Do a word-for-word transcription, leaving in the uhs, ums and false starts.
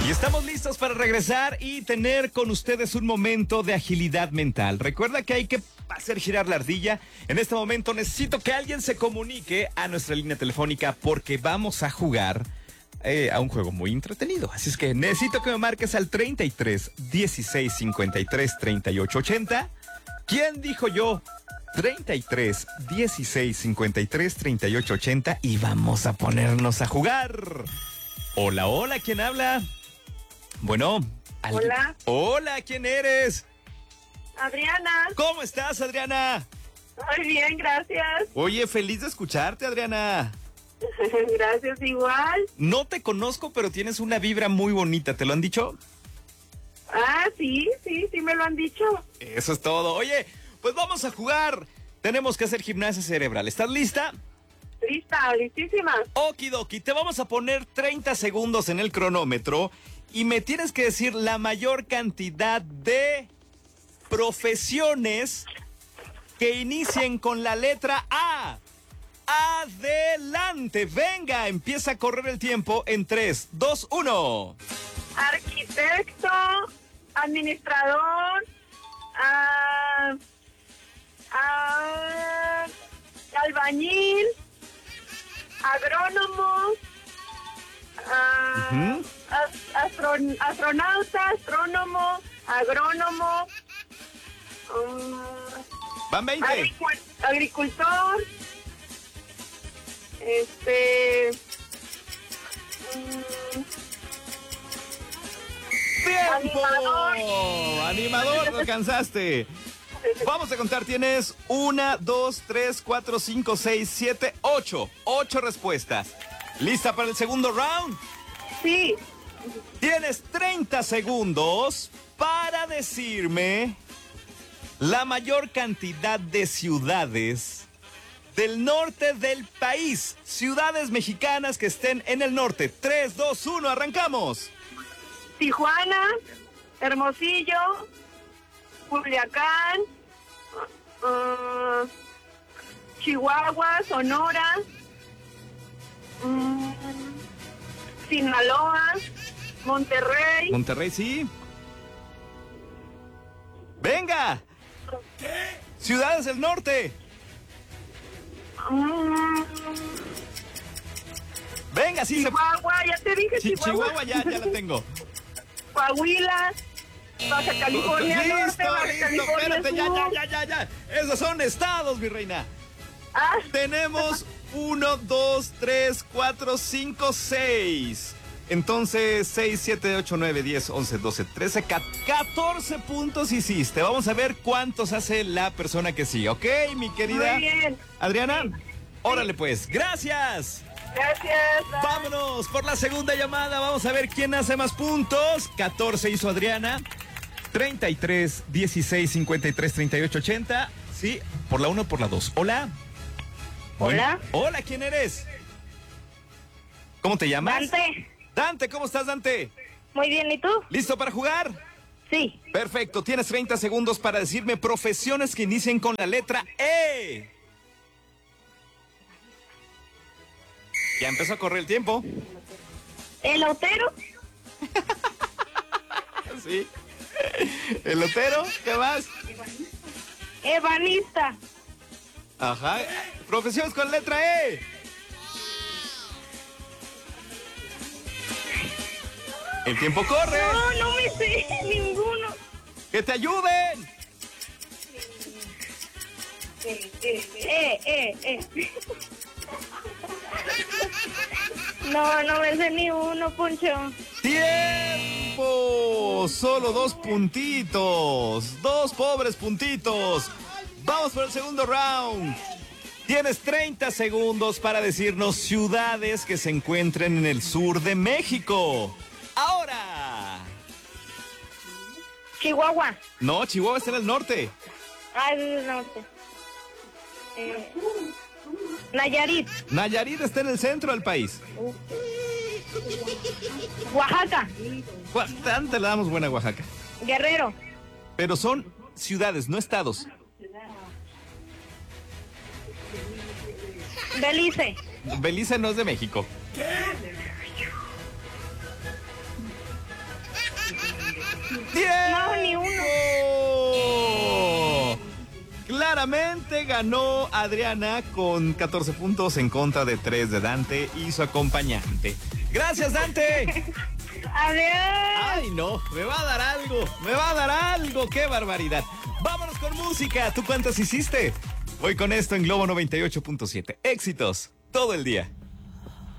Y estamos listos para regresar y tener con ustedes un momento de agilidad mental. Recuerda que hay que hacer girar la ardilla. En este momento necesito que alguien se comunique a nuestra línea telefónica porque vamos a jugar eh, a un juego muy entretenido. Así es que necesito que me marques al treinta y tres, dieciséis, cincuenta y tres, treinta y ocho, ochenta. ¿Quién dijo yo? treinta y tres, dieciséis, cincuenta y tres, treinta y ocho, ochenta y vamos a ponernos a jugar. Hola, hola, ¿quién habla? Bueno, ¿alguien? Hola. Hola, ¿quién eres? Adriana. ¿Cómo estás, Adriana? Muy bien, gracias. Oye, feliz de escucharte, Adriana. Gracias, igual. No te conozco, pero tienes una vibra muy bonita, ¿te lo han dicho? Ah, sí, sí, sí me lo han dicho. Eso es todo. Oye, pues vamos a jugar. Tenemos que hacer gimnasia cerebral. ¿Estás lista? Lista, listísima. Okidoki, te vamos a poner treinta segundos en el cronómetro y me tienes que decir la mayor cantidad de profesiones que inicien con la letra A. Adelante, venga, empieza a correr el tiempo en tres, dos, uno. Arquitecto, administrador, ah, ah, albañil, agrónomo, ah, Uh-huh. as- astron- astronauta, astrónomo, agrónomo, um, Van veinte. agricul- agricultor, este, mm, ¡Tiempo! Animador. Animador, lo alcanzaste. Vamos a contar, tienes una, dos, tres, cuatro, cinco, seis, siete, ocho. Ocho respuestas. ¿Lista para el segundo round? sí, Tienes treinta segundos para decirme la mayor cantidad de ciudades del norte del país. Ciudades mexicanas que estén en el norte. tres, dos, uno, arrancamos. Tijuana, Hermosillo, Culiacán, uh, Chihuahua, Sonora, um, Sinaloa, Monterrey, Monterrey, sí. ¡Venga! Ciudades del norte. um, Venga, sí se... Chihuahua, ya te dije Chi- Chihuahua, Chihuahua ya, ya la tengo. Coahuila, Baja California listo, Norte, Baja listo, California espérate, ya, Sur. ya, ya, ya, ya. Esos son estados, mi reina. Ah, Tenemos uno, dos, tres, cuatro, cinco, seis. Entonces, seis, siete, ocho, nueve, diez, once, doce, trece, catorce puntos hiciste. Vamos a ver cuántos hace la persona que sigue, ¿ok, mi querida muy bien. Adriana? Órale pues, gracias. Gracias. bye. Vámonos por la segunda llamada. Vamos a ver quién hace más puntos. catorce hizo Adriana. treinta y tres, dieciséis, cincuenta y tres, treinta y ocho, ochenta. Sí, por la uno, por la dos. Hola. Hola. Bueno, hola, ¿quién eres? ¿Cómo te llamas? Dante. Dante, ¿cómo estás, Dante? Muy bien, ¿y tú? ¿Listo para jugar? Sí. Perfecto, tienes treinta segundos para decirme profesiones que inicien con la letra E. Ya empezó a correr el tiempo. ¿Elotero? Sí. ¿Elotero? ¿Qué más? Ebanista. Ajá. Profesiones con letra E. El tiempo corre. No, no me sé ninguno. ¡Que te ayuden! Eh, eh, eh, eh. No, no me sé ni uno, Poncho. ¡Tiempo! Solo dos puntitos. Dos pobres puntitos. Vamos por el segundo round. Tienes treinta segundos para decirnos ciudades que se encuentren en el sur de México. ¡Ahora! Chihuahua. No, Chihuahua está en el norte. Ah, es del norte. Eh, Nayarit. Nayarit está en el centro del país. Oaxaca. Bastante le damos buena a Oaxaca. Guerrero. Pero son ciudades, no estados. Belice. Belice no es de México. No, ni uno. Claramente ganó Adriana con catorce puntos en contra de tres de Dante y su acompañante. Gracias, Dante. Adiós. Ay, no, me va a dar algo, me va a dar algo, qué barbaridad. Vámonos con música, ¿tú cuántas hiciste? Voy con esto en Globo noventa y ocho punto siete. Éxitos todo el día.